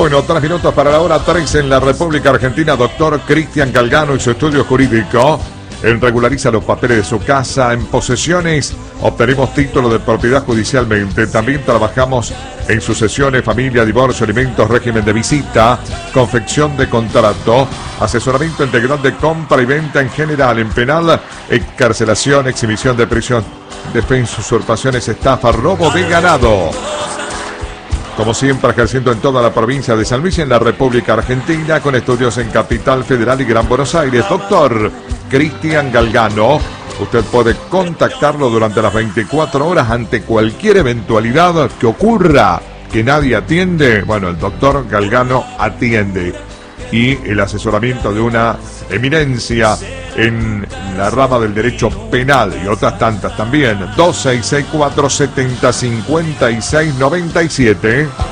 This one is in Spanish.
Bueno, 3 minutos para la hora 3 en la República Argentina. Doctor Cristian Galgano y su estudio jurídico. Él regulariza los papeles de su casa. En posesiones obtenemos título de propiedad judicialmente. También trabajamos en sucesiones, familia, divorcio, alimentos, régimen de visita, confección de contrato, asesoramiento integral de compra y venta en general, en penal, excarcelación, exhibición de prisión, defensa, usurpaciones, estafa, robo de ganado. Como siempre, ejerciendo en toda la provincia de San Luis y en la República Argentina, con estudios en Capital Federal y Gran Buenos Aires. Doctor Cristian Galgano, usted puede contactarlo durante las 24 horas ante cualquier eventualidad que ocurra, que nadie atiende. Bueno, el doctor Galgano atiende. Y el asesoramiento de una eminencia en la rama del derecho penal y otras tantas también. 2664 70 56 97.